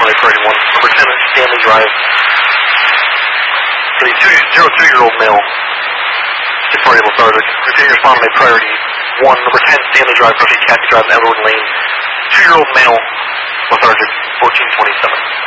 responded priority 1. Number 10, Stanley Drive. For the 02-year-old male, take priority lethargic. Repeating responded priority 1. Number 10, Stanley Drive, Kathy Drive, Edward Lane. 2-year-old male, lethargic, 1427.